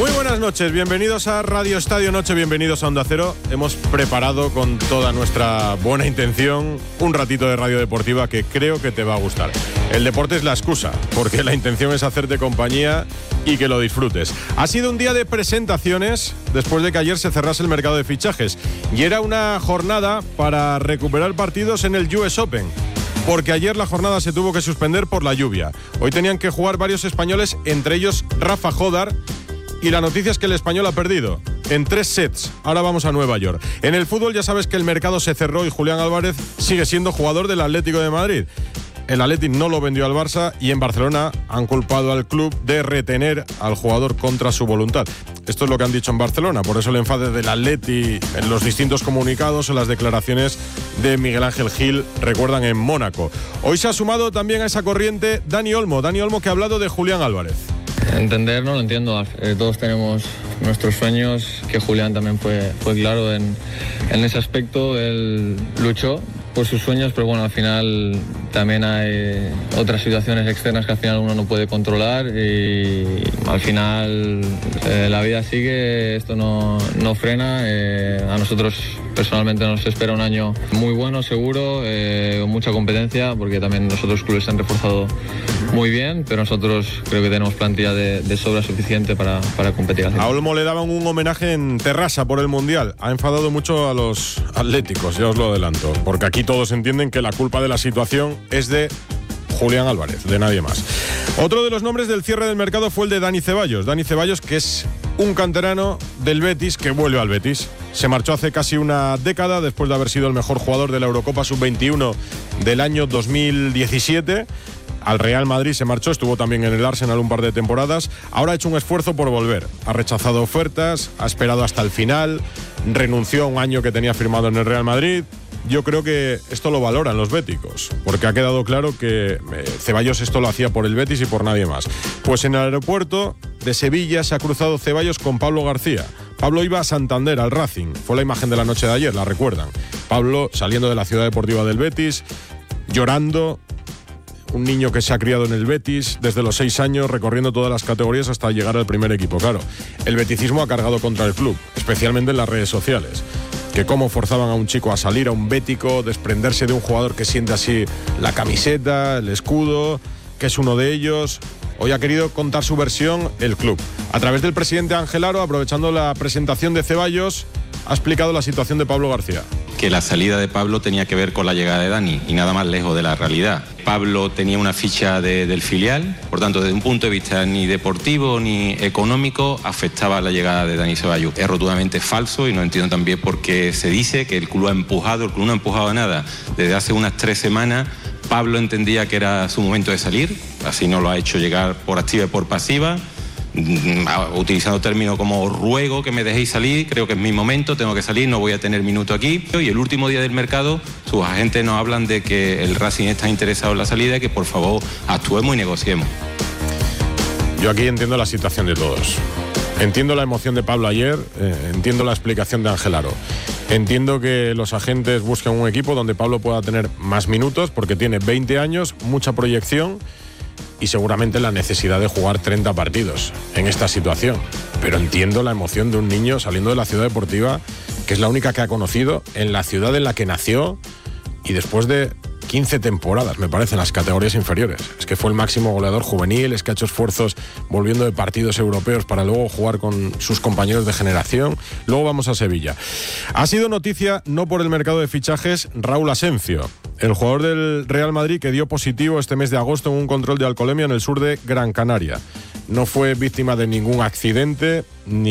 Muy buenas noches, bienvenidos a Radio Estadio Noche, bienvenidos a Onda Cero. Hemos preparado con toda nuestra buena intención un ratito de radio deportiva que creo que te va a gustar. El deporte es la excusa, porque la intención es hacerte compañía y que lo disfrutes. Ha sido un día de presentaciones después de que ayer se cerrase el mercado de fichajes y era una jornada para recuperar partidos en el US Open, porque ayer la jornada se tuvo que suspender por la lluvia. Hoy tenían que jugar varios españoles, entre ellos Rafa Jodar. Y la noticia es que el español ha perdido en 3 sets. Ahora vamos a Nueva York. En el fútbol ya sabes que el mercado se cerró y Julián Álvarez sigue siendo jugador del Atlético de Madrid. El Atlético no lo vendió al Barça y en Barcelona han culpado al club de retener al jugador contra su voluntad. Esto es lo que han dicho en Barcelona, por eso el enfado del Atlético en los distintos comunicados o las declaraciones de Miguel Ángel Gil, recuerdan, en Mónaco. Hoy se ha sumado también a esa corriente Dani Olmo que ha hablado de Julián Álvarez. Entender, no lo entiendo. Todos tenemos nuestros sueños, que Julián también fue claro en ese aspecto. Él luchó por sus sueños, pero bueno, al final también hay otras situaciones externas que al final uno no puede controlar y al final la vida sigue, esto no frena. A nosotros personalmente nos espera un año muy bueno, seguro, con mucha competencia, porque también los otros clubes se han reforzado muy bien, pero nosotros creo que tenemos plantilla de sobra suficiente para competir. A Olmo le daban un homenaje en Terrassa por el Mundial. Ha enfadado mucho a los atléticos, ya os lo adelanto, porque aquí todos entienden que la culpa de la situación es de Julián Álvarez, de nadie más. Otro de los nombres del cierre del mercado fue el de Dani Ceballos. Dani Ceballos, que es un canterano del Betis que vuelve al Betis. Se marchó hace casi una década después de haber sido el mejor jugador de la Eurocopa Sub-21 del año 2017. Al Real Madrid se marchó, estuvo también en el Arsenal un par de temporadas. Ahora ha hecho un esfuerzo por volver. Ha rechazado ofertas, ha esperado hasta el final, renunció a un año que tenía firmado en el Real Madrid. Yo creo que esto lo valoran los béticos, porque ha quedado claro que Ceballos esto lo hacía por el Betis y por nadie más. Pues en el aeropuerto de Sevilla se ha cruzado Ceballos con Pablo García. Pablo iba a Santander, al Racing. Fue la imagen de la noche de ayer, la recuerdan. Pablo saliendo de la ciudad deportiva del Betis, llorando. Un niño que se ha criado en el Betis desde los 6 años, recorriendo todas las categorías hasta llegar al primer equipo. Claro, el beticismo ha cargado contra el club, especialmente en las redes sociales. Que cómo forzaban a un chico a salir, a un bético, desprenderse de un jugador que siente así la camiseta, el escudo, que es uno de ellos. Hoy ha querido contar su versión el club. A través del presidente Ángel Aro, aprovechando la presentación de Ceballos, ha explicado la situación de Pablo García. Que la salida de Pablo tenía que ver con la llegada de Dani y nada más lejos de la realidad. Pablo tenía una ficha del filial, por tanto, desde un punto de vista ni deportivo ni económico, afectaba la llegada de Dani Ceballos. Es rotundamente falso y no entiendo también por qué se dice que el club ha empujado. El club no ha empujado nada. Desde hace unas 3 semanas, Pablo entendía que era su momento de salir, así nos lo ha hecho llegar por activa y por pasiva. Utilizando términos como ruego que me dejéis salir, creo que es mi momento, tengo que salir, no voy a tener minuto aquí. Y el último día del mercado, sus agentes nos hablan de que el Racing está interesado en la salida y que por favor actuemos y negociemos. Yo aquí entiendo la situación de todos. Entiendo la emoción de Pablo ayer, entiendo la explicación de Ángel Aro. Entiendo que los agentes busquen un equipo donde Pablo pueda tener más minutos porque tiene 20 años, mucha proyección y seguramente la necesidad de jugar 30 partidos en esta situación. Pero entiendo la emoción de un niño saliendo de la ciudad deportiva, que es la única que ha conocido, en la ciudad en la que nació y después de 15 temporadas, me parece, en las categorías inferiores. Es que fue el máximo goleador juvenil, es que ha hecho esfuerzos volviendo de partidos europeos para luego jugar con sus compañeros de generación. Luego vamos a Sevilla. Ha sido noticia, no por el mercado de fichajes, Raúl Asencio, el jugador del Real Madrid que dio positivo este mes de agosto en un control de alcoholemia en el sur de Gran Canaria. No fue víctima de ningún accidente, ni